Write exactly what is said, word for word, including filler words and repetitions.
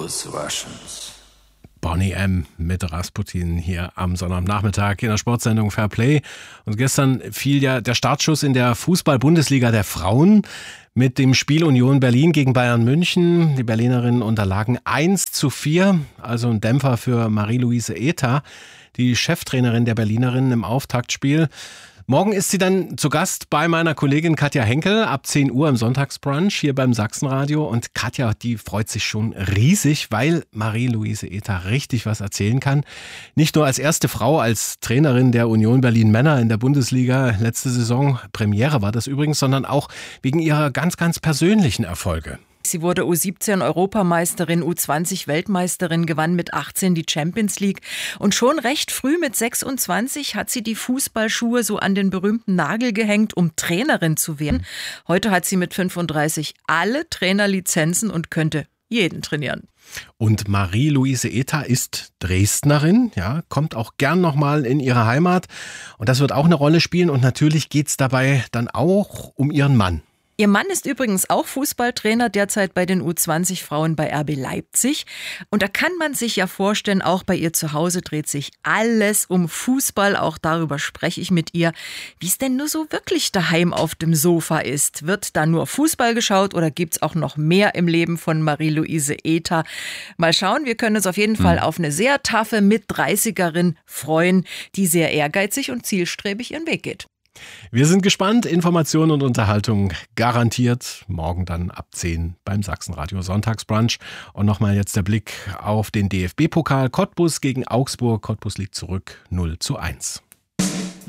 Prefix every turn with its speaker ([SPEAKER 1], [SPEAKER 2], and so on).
[SPEAKER 1] those Russians.
[SPEAKER 2] Boney M. mit Rasputin hier am Sonnabendnachmittag in der Sportsendung Fair Play. Und gestern fiel ja der Startschuss in der Fußball-Bundesliga der Frauen mit dem Spiel Union Berlin gegen Bayern München. Die Berlinerinnen unterlagen eins zu vier, also ein Dämpfer für Marie-Louise Ether, die Cheftrainerin der Berlinerinnen im Auftaktspiel. Morgen ist sie dann zu Gast bei meiner Kollegin Katja Henkel ab zehn Uhr im Sonntagsbrunch hier beim Sachsenradio. Und Katja, die freut sich schon riesig, weil Marie-Louise Ether richtig was erzählen kann. Nicht nur als erste Frau, als Trainerin der Union Berlin Männer in der Bundesliga letzte Saison, Premiere war das übrigens, sondern auch wegen ihrer ganz, ganz persönlichen Erfolge.
[SPEAKER 3] Sie wurde U siebzehn Europameisterin, U zwanzig Weltmeisterin, gewann mit achtzehn die Champions League. Und schon recht früh mit sechsundzwanzig hat sie die Fußballschuhe so an den berühmten Nagel gehängt, um Trainerin zu werden. Heute hat sie mit fünfunddreißig alle Trainerlizenzen und könnte jeden trainieren.
[SPEAKER 2] Und Marie-Louise Ether ist Dresdnerin, ja, kommt auch gern nochmal in ihre Heimat. Und das wird auch eine Rolle spielen. Und natürlich geht es dabei dann auch um ihren Mann.
[SPEAKER 3] Ihr Mann ist übrigens auch Fußballtrainer, derzeit bei den U zwanzig Frauen bei R B Leipzig. Und da kann man sich ja vorstellen, auch bei ihr zu Hause dreht sich alles um Fußball. Auch darüber spreche ich mit ihr, wie es denn nur so wirklich daheim auf dem Sofa ist. Wird da nur Fußball geschaut oder gibt es auch noch mehr im Leben von Marie-Louise Ether? Mal schauen, wir können uns auf jeden hm. Fall auf eine sehr taffe Mit-dreißigerin freuen, die sehr ehrgeizig und zielstrebig ihren Weg geht.
[SPEAKER 2] Wir sind gespannt. Informationen und Unterhaltung garantiert. Morgen dann ab zehn beim Sachsenradio Sonntagsbrunch. Und nochmal jetzt der Blick auf den D F B-Pokal. Cottbus gegen Augsburg. Cottbus liegt zurück null zu eins.